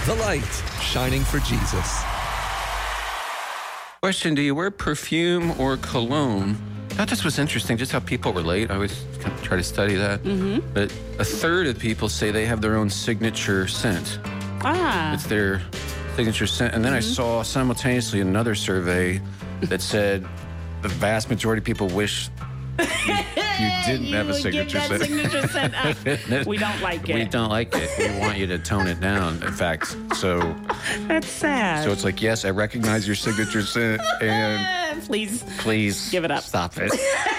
The light shining for Jesus. Question, do you wear perfume or cologne? I thought this was interesting, just how people relate. I always kind of try to study that. Mm-hmm. But a third of people say they have their own signature scent. It's their signature scent. And then I saw simultaneously another survey that said the vast majority of people wish you didn't have a signature scent. We don't like it. We don't like it. We want you to tone it down, in fact. So that's sad. So it's like, yes, I recognize your signature scent, and please give it up. Stop it.